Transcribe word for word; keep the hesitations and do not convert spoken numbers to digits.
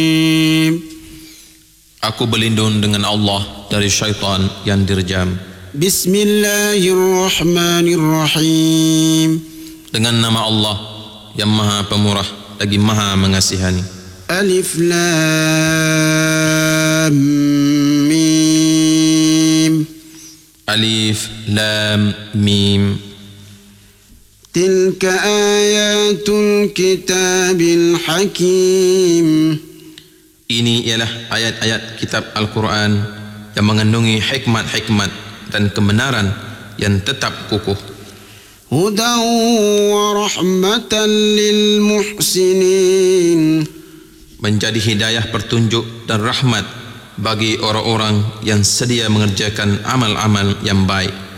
Aku berlindung dengan Allah dari syaitan yang dirjam. Bismillahirrahmanirrahim. Dengan nama Allah yang Maha Pemurah lagi Maha Mengasihani. Alif Lam Mim. Alif Lam Mim. Tilka ayatul kitabil hakim. Ini ialah ayat-ayat kitab Al-Quran yang mengandungi hikmat-hikmat dan kebenaran yang tetap kukuh. Hudan wa rahmatan lil muhsinin. Menjadi hidayah petunjuk dan rahmat bagi orang-orang yang sedia mengerjakan amal-amal yang baik.